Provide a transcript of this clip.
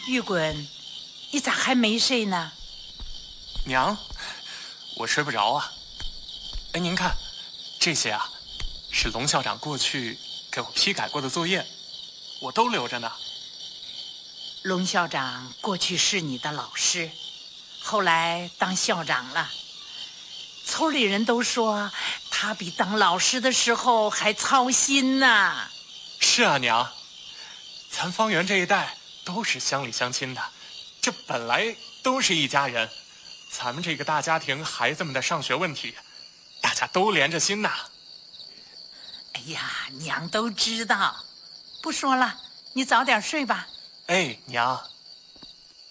玉滚，你咋还没睡呢？ 娘，我睡不着啊。哎，您看，这些啊，是龙校长过去给我批改过的作业，我都留着呢。 龙校长过去是你的老师，后来当校长了。村里人都说他比当老师的时候还操心呢。 是啊，娘，咱方圆这一带都是乡里乡亲的，这本来都是一家人。咱们这个大家庭孩子们的上学问题，大家都连着心呐。 哎呀，娘都知道，不说了，你早点睡吧。 哎，娘。